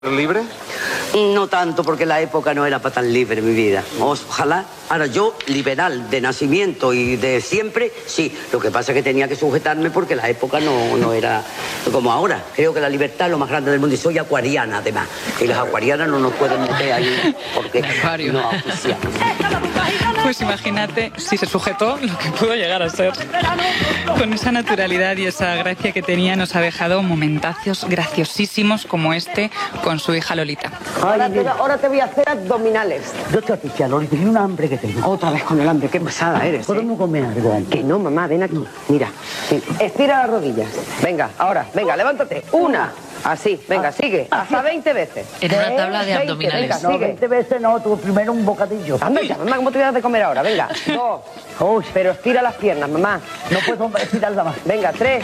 ¿Libre? No tanto, porque la época no era para tan libre, mi vida. Ojalá. Ahora, yo, liberal de nacimiento y de siempre, sí. Lo que pasa es que tenía que sujetarme porque la época no era como ahora. Creo que la libertad es lo más grande del mundo. Y soy acuariana, además. Y las acuarianas no nos pueden meter ahí porque no oficiamos. Pues imagínate si se sujetó lo que pudo llegar a ser. Con esa naturalidad y esa gracia que tenía, nos ha dejado momentazos graciosísimos como este con su hija Lolita. Ahora te voy a hacer abdominales. Yo te oficial, Lolita, y un hambre que tengo. Otra vez con el hambre, qué pesada eres. ¿Podemos comer algo? Que no, mamá, ven aquí. Mira, estira las rodillas. Venga, ahora, venga, levántate. Una. Así, venga, sigue. Hasta 20 veces. En una tabla de 20, abdominales. venga, No, sigue. 20 veces no, tú primero un bocadillo. Anda ya, mamá, ¿cómo te voy a dar de comer ahora? Venga, 2. Uy, pero estira las piernas, mamá. No puedo estirarla más. Venga, 3.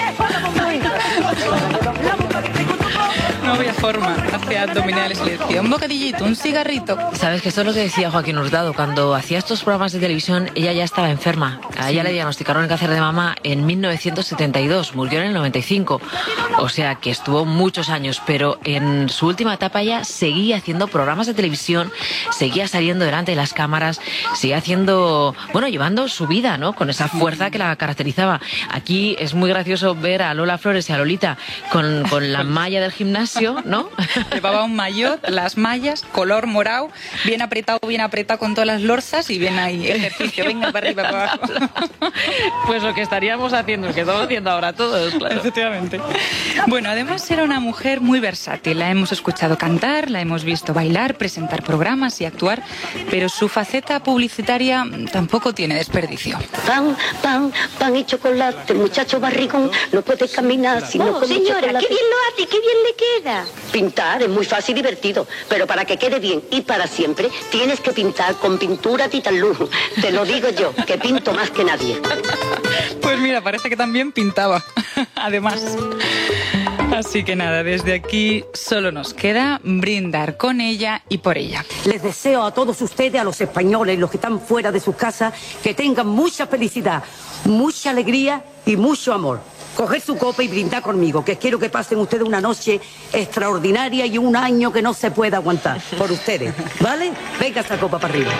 No había forma, hacía abdominales, le decía un bocadillito, un cigarrito. Sabes que esto es lo que decía Joaquín Hurtado. Cuando hacía estos programas de televisión, ella ya estaba enferma. A ella le diagnosticaron el cáncer de mama en 1972, murió en el 95. O sea que estuvo muchos años, pero en su última etapa ella seguía haciendo programas de televisión, seguía saliendo delante de las cámaras, seguía haciendo, bueno, llevando su vida, ¿no? Con esa fuerza que la caracterizaba. Aquí es muy gracioso ver a Lola Flores y a Lolita con la malla del gimnasio, ¿no? Llevaba un maillot, las mallas, color morado, bien apretado con todas las lorzas y bien ahí, ejercicio, venga para arriba, para abajo. Pues lo que estaríamos haciendo, que estamos haciendo ahora todos, claro. Efectivamente. Bueno, además era una mujer muy versátil. La hemos escuchado cantar, la hemos visto bailar, presentar programas y actuar, pero su faceta publicitaria tampoco tiene desperdicio. Pan y chocolate, muchacho barrigón, no puede caminar si no come señora, chocolate. qué bien lo hace, qué bien le queda. Pintar es muy fácil y divertido, pero para que quede bien y para siempre, tienes que pintar con pintura Titanluz. Te lo digo yo, que pinto más que nadie. Pues mira, parece que también pintaba, además. Así que nada, desde aquí solo nos queda brindar con ella y por ella. Les deseo a todos ustedes, a los españoles, los que están fuera de sus casas, que tengan mucha felicidad, mucha alegría y mucho amor. Coger su copa y brindar conmigo, que quiero que pasen ustedes una noche extraordinaria y un año que no se pueda aguantar por ustedes, ¿vale? Venga esa copa para arriba.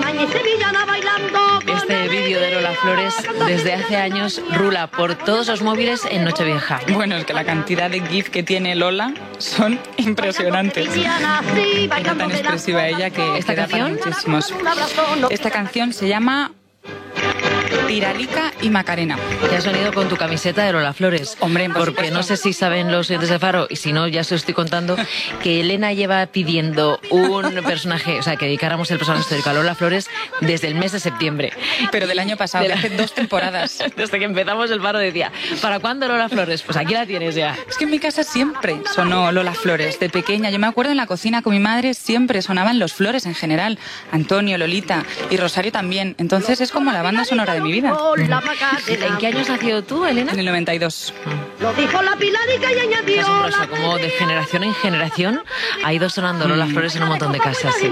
Este vídeo de Lola Flores desde hace años rula por todos los móviles en Nochevieja. Bueno, es que la cantidad de GIF que tiene Lola son impresionantes. Era tan expresiva ella que ¿Esta da para canción? muchísimos. Esta canción se llama Tiralica y Macarena. Te has venido con tu camiseta de Lola Flores. Hombre, por porque supuesto. no sé si saben los oyentes de Faro, y si no, ya se lo estoy contando, que Elena lleva pidiendo un personaje, o sea, que dedicáramos el personaje histórico a Lola Flores desde el mes de septiembre. Pero del año pasado, de hace 2 temporadas. Desde que empezamos el Faro decía, ¿para cuándo Lola Flores? Pues aquí la tienes ya. Es que en mi casa siempre sonó Lola Flores. De pequeña, yo me acuerdo en la cocina con mi madre siempre sonaban los Flores en general. Antonio, Lolita y Rosario también. Entonces es como la banda sonora de mi vida. ¿En qué años nació tú, Elena? En el 92. Lo dijo la Pilarica y Qué añadió. asombroso, como de generación en generación ha ido sonando Lola Flores en un montón de casas. Sí.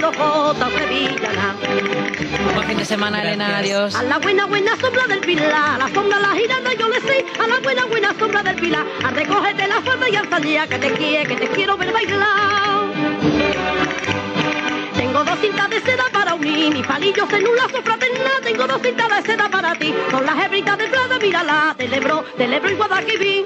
Buen fin de semana, Elena, adiós. A la buena sombra del pilar, a la sombra la girana yo le sé, a la buena sombra del pilar, a recógete la falda y al salir que te quiero ver bailar. Tengo 2 cintas de seda para unir mis palillos en un lazo fraternal. Tengo 2 cintas de seda para ti, son las hebritas de plata, mírala, del Ebro y Guadalquivir.